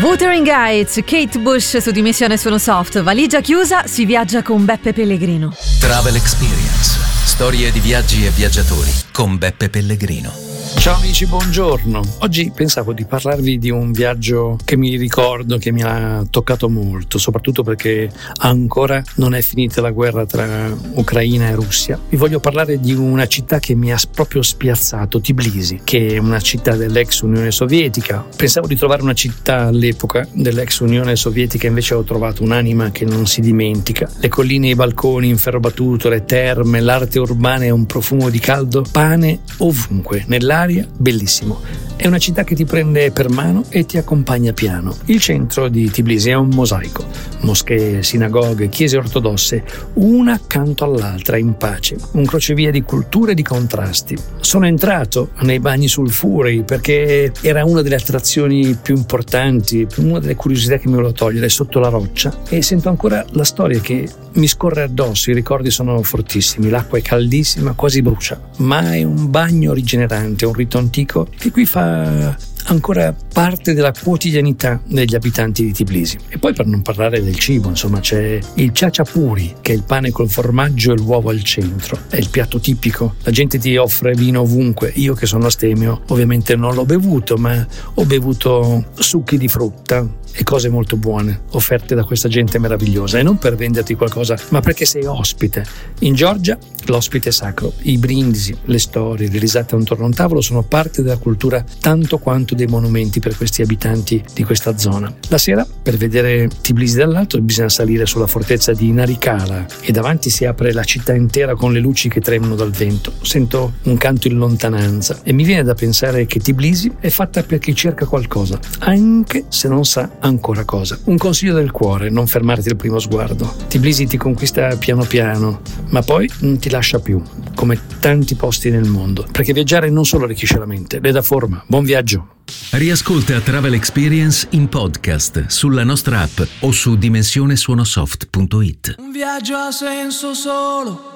Wuthering Heights, Kate Bush su Dimensione Suono Soft. Valigia chiusa, si viaggia con Beppe Pellegrino. Travel Experience. Storie di viaggi e viaggiatori con Beppe Pellegrino. Ciao amici, buongiorno. Oggi pensavo di parlarvi di un viaggio che mi ricordo, che mi ha toccato molto, soprattutto perché ancora non è finita la guerra tra Ucraina e Russia. Vi voglio parlare di una città che mi ha proprio spiazzato, Tbilisi, che è una città dell'ex Unione Sovietica. Pensavo di trovare una città all'epoca dell'ex Unione Sovietica, invece ho trovato un'anima che non si dimentica. Le colline e i balconi in ferro battuto, le terme, l'arte urbana e un profumo di caldo pane ovunque, nell'aria, bellissimo. È una città che ti prende per mano e ti accompagna piano. Il centro di Tbilisi è un mosaico, moschee, sinagoghe, chiese ortodosse, una accanto all'altra in pace, un crocevia di culture e di contrasti. Sono entrato nei bagni sulfurei perché era una delle attrazioni più importanti, una delle curiosità che mi volevo togliere, sotto la roccia, e sento ancora la storia che mi scorre addosso, i ricordi sono fortissimi, l'acqua è caldissima, quasi brucia, ma è un bagno rigenerante, un rito antico che qui fa ancora parte della quotidianità degli abitanti di Tbilisi. E poi, per non parlare del cibo, insomma, c'è il chachapuri, che è il pane col formaggio e l'uovo al centro. È il piatto tipico. La gente ti offre vino ovunque. Io, che sono astemio, ovviamente non l'ho bevuto, ma ho bevuto succhi di frutta e cose molto buone offerte da questa gente meravigliosa, e non per venderti qualcosa, ma perché sei ospite. In Georgia l'ospite è sacro. I brindisi, le storie, le risate attorno a un tavolo sono parte della cultura tanto quanto dei monumenti per questi abitanti di questa zona. La sera, per vedere Tbilisi dall'alto, bisogna salire sulla fortezza di Narikala e davanti si apre la città intera con le luci che tremano dal vento. Sento un canto in lontananza e mi viene da pensare che Tbilisi è fatta per chi cerca qualcosa, anche se non sa ancora cosa. Un consiglio del cuore: non fermarti al primo sguardo. Tbilisi ti conquista piano piano, ma poi non ti lascia più, come tanti posti nel mondo, perché viaggiare non solo arricchisce la mente, le dà forma. Buon viaggio. Riascolta Travel Experience in podcast sulla nostra app o su dimensionesuonosoft.it. Un viaggio ha senso solo